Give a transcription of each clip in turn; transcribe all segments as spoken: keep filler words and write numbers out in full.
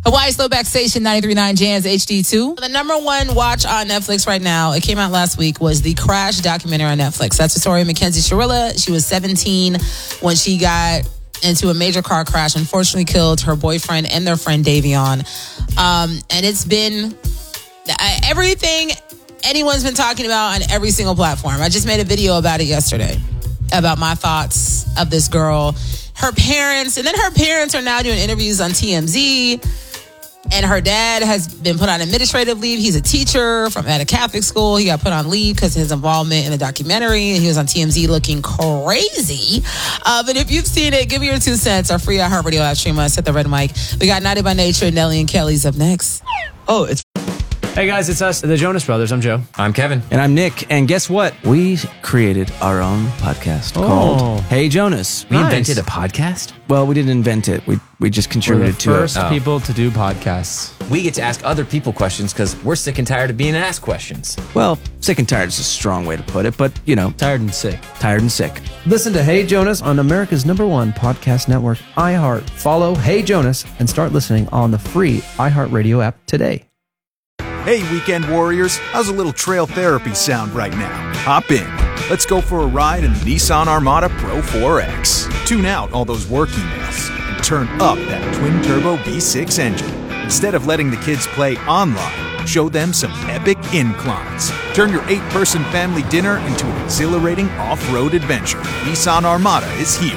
Hawaii's throwback station, ninety-three point nine Jams H D two. The number one watch on Netflix right now, it came out last week, was the Crash documentary on Netflix. That's the story of Mackenzie Shirilla. She was seventeen when she got into a major car crash, unfortunately killed her boyfriend and their friend Davion. Um, and it's been everything anyone's been talking about on every single platform. I just made a video about it yesterday, about my thoughts of this girl, her parents, and then her parents are now doing interviews on T M Z. And her dad has been put on administrative leave. He's a teacher from at a Catholic school. He got put on leave because of his involvement in the documentary. And he was on T M Z looking crazy. Uh, but if you've seen it, give me your two cents. Our free iHeartRadio app stream us at the Red Mic. We got Naughty by Nature, Nelly and Kelly's up next. Oh, it's... Hey guys, it's us, the Jonas Brothers. I'm Joe. I'm Kevin. And I'm Nick. And guess what? We created our own podcast Oh. called Hey Jonas. We Nice. invented a podcast? Well, we didn't invent it. We we just We're the contributed to first it. Oh. people to do podcasts. We get to ask other people questions because we're sick and tired of being asked questions. Well, sick and tired is a strong way to put it, but, you know, Tired and sick. tired and sick. Listen to Hey Jonas on America's number one podcast network, iHeart. Follow Hey Jonas and start listening on the free iHeartRadio app today. Hey, weekend warriors, how's a little trail therapy sound right now? Hop in. Let's go for a ride in the Nissan Armada Pro four X. Tune out all those work emails and turn up that twin-turbo V six engine. Instead of letting the kids play online, show them some epic inclines. Turn your eight-person family dinner into an exhilarating off-road adventure. Nissan Armada is here.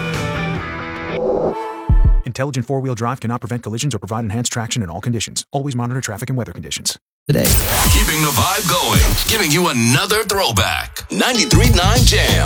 Intelligent four-wheel drive cannot prevent collisions or provide enhanced traction in all conditions. Always monitor traffic and weather conditions. Today. Keeping the vibe going, giving you another throwback. ninety-three point nine Jam.